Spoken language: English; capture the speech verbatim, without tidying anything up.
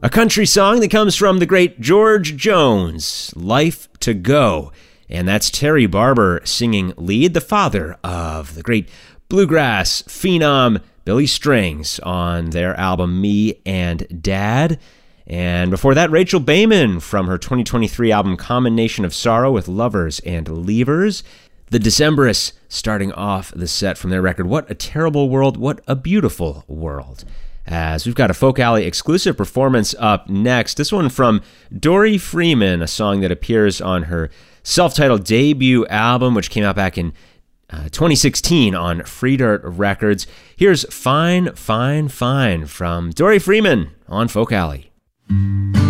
A country song that comes from the great George Jones, Life to Go. And that's Terry Barber singing lead, the father of the great bluegrass phenom Billy Strings on their album Me and Dad. And before that, Rachel Bayman from her twenty twenty-three album Combination of Sorrow with Lovers and Leavers. The Decemberists starting off the set from their record, What a Terrible World, What a Beautiful World. As we've got a Folk Alley exclusive performance up next. This one from Dory Freeman, a song that appears on her self-titled debut album, which came out back in uh, twenty sixteen on Free Dirt Records. Here's Fine, Fine, Fine from Dory Freeman on Folk Alley.